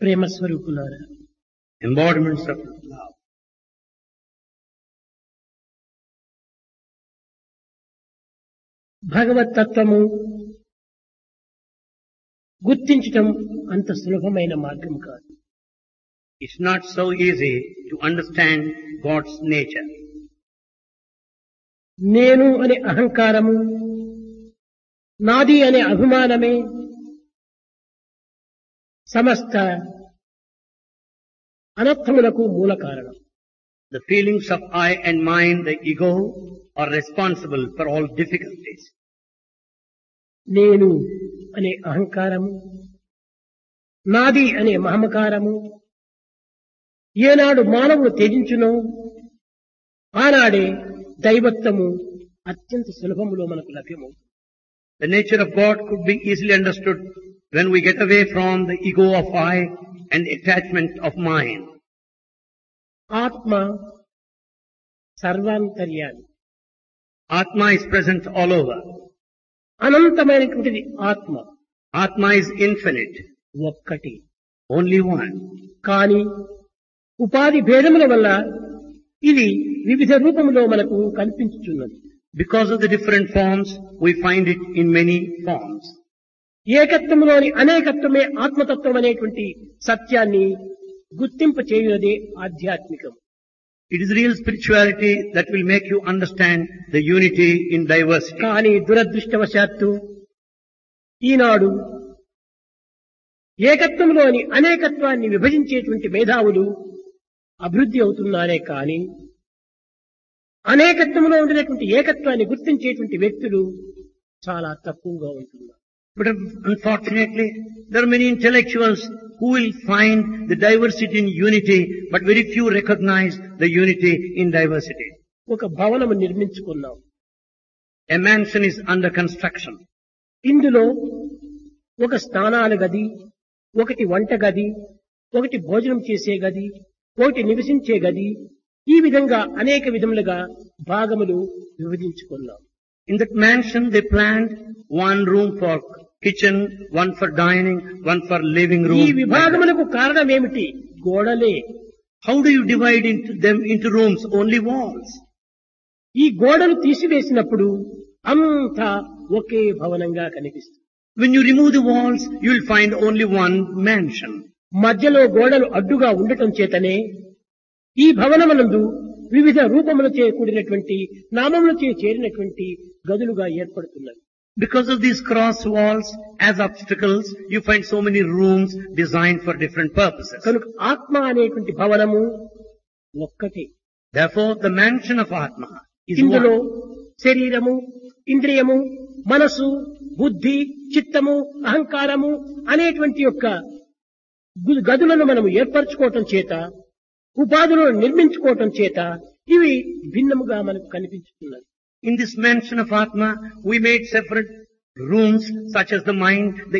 ప్రేమ స్వరూపులారా, embodiments of love. భగవత్ తత్వము గుర్తించటం అంత సులభమైన మార్గం కాదు. It's not so easy to understand God's nature. నేను అనే అహంకారము, నాది అనే అభిమానమే సమస్త అనర్థములకు మూల కారణం. The feelings of I and mine, the ego, are responsible for all difficulties. నేను అనే అహంకారము, నాది అనే మమకారము ఏనాడు మానవుడు త్యజించునో ఆనాడే దైవత్వము అత్యంత సులభములో మనకు లభ్యమవుతుంది. The nature of God could be easily understood when we get away from the ego of I and the attachment of mine. ఆత్మ సర్వాంతర్యామి, Atma is present all over. అనంతమైనటువంటిది ఆత్మ, Atma is infinite, ఒక్కటి. only one. కాని ఉపాధి భేదముల వల్ల ఇది వివిధ రూపములో మనకు కనిపించుచున్నది. Because of the different forms, we find it in many forms. ఏకత్వములోని అనేకత్వమే ఆత్మతత్వం అనేటువంటి సత్యాన్ని గుర్తింప చేయునదే ఆధ్యాత్మికం. It is real spirituality that will make you understand the unity in diversity. కానీ దురదృష్టవశాత్తు ఈనాడు ఏకత్వంలోని అనేకత్వాన్ని విభజించేటువంటి మేధావులు అభివృద్ధి అవుతున్నారే కానీ అనేకత్వంలో ఉండినటువంటి ఏకత్వాన్ని గుర్తించేటువంటి వ్యక్తులు చాలా తక్కువగా ఉంటున్నారు. But unfortunately, there are many intellectuals who will find the diversity in unity, but very few recognize the unity in diversity. ఒక భవనము నిర్మించుకున్నాం. A mansion is under construction. ఇందులో ఒక స్నానాల గది, ఒకటి వంట గది, ఒకటి భోజనం చేసే గది, ఒకటి నివసించే గది, ఈ విధంగా అనేక విధములుగా భాగములు విభజించుకున్నాం. In that mansion, they planned one room for kitchen, one for dining, one for living ఈ room. విభాగములకు కారణం ఏమిటి? గోడలే. How do you divide them into rooms? Only walls. ఈ గోడలు తీసివేసినప్పుడు అంతా ఒకే భవనంగా కనిపిస్తుంది. When you remove the walls, you will find only one mansion. మధ్యలో గోడలు అడ్డుగా ఉండటం చేతనే ఈ భవనమునందు వివిధ రూపములచే కూడినటువంటి నామములచే చేరినటువంటి గదులుగా ఏర్పడుతున్నవి. Because of these cross walls as obstacles, you find so many rooms designed for different purposes. కనుక ఆత్మ అనేటువంటి భవనము ఒక్కటే. Therefore, the mansion of Atma is ఇందులో one. శరీరము, ఇంద్రియము, మనసు, బుద్ధి, చిత్తము, అహంకారము అనేటువంటి యొక్క గదులను మనము ఏర్పరచుకోవటం చేత, ఉపాధులను నిర్మించుకోవటం చేత ఇవి భిన్నముగా మనకు కనిపించుతున్నది. In this mansion of Atma, we made separate rooms such as the mind, the